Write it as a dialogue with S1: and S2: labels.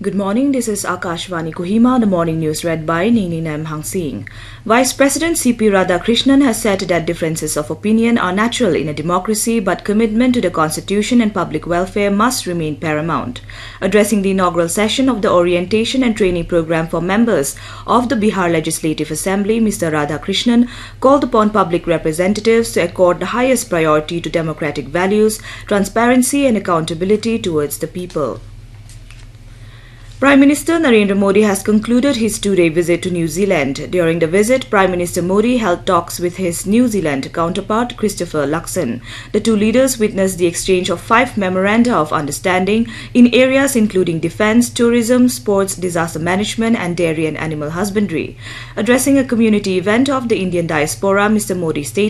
S1: Good morning, this is Akashvani Kohima, the morning news read by Nini Nam Hang Sing. Vice President C.P. Radhakrishnan has said that differences of opinion are natural in a democracy, but commitment to the constitution and public welfare must remain paramount. Addressing the inaugural session of the Orientation and Training Program for members of the Bihar Legislative Assembly, Mr. Radhakrishnan called upon public representatives to accord the highest priority to democratic values, transparency and accountability towards the people. Prime Minister Narendra Modi has concluded his two-day visit to New Zealand. During the visit, Prime Minister Modi held talks with his New Zealand counterpart Christopher Luxon. The two leaders witnessed the exchange of 5 memoranda of understanding in areas including defence, tourism, sports, disaster management and dairy and animal husbandry. Addressing a community event of the Indian diaspora, Mr. Modi stated